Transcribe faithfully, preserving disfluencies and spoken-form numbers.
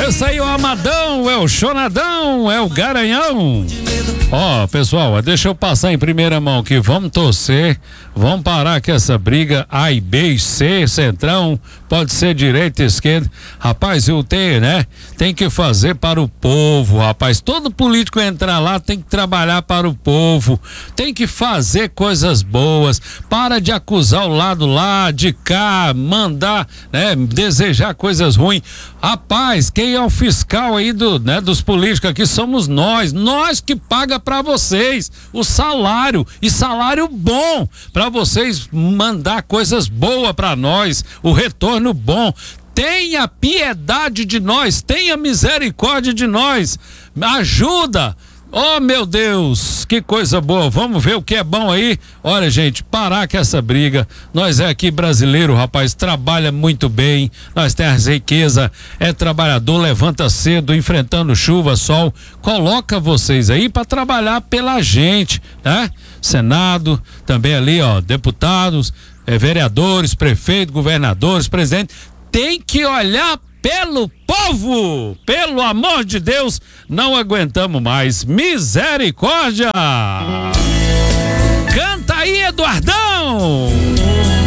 Esse aí é o Amadão, é o Chonadão, é o Garanhão. Ó, oh, pessoal, deixa eu passar em primeira mão aqui, vamos torcer, vamos parar com essa briga A e B e C, centrão, pode ser direita e esquerda. Rapaz, eu tenho, né? Tem que fazer para o povo, rapaz. Todo político entrar lá tem que trabalhar para o povo, tem que fazer coisas boas, para de acusar o lado lá, de cá, mandar, né? Desejar coisas ruins. Rapaz, quem é o fiscal aí do, né, dos políticos aqui somos nós, nós que paga para vocês o salário, e salário bom, para vocês mandar coisas boas para nós, o retorno bom. Tenha piedade de nós, tenha misericórdia de nós, ajuda. Oh, meu Deus, que coisa boa, vamos ver o que é bom aí. Olha, gente, parar com essa briga, nós é aqui brasileiro, rapaz, trabalha muito bem, nós temos riqueza, é trabalhador, levanta cedo, enfrentando chuva, sol, coloca vocês aí para trabalhar pela gente, né? Senado, também ali, ó, deputados, é, vereadores, prefeitos, governadores, presidente, tem que olhar pelo povo, pelo amor de Deus, não aguentamos mais, misericórdia. Canta aí, Eduardão.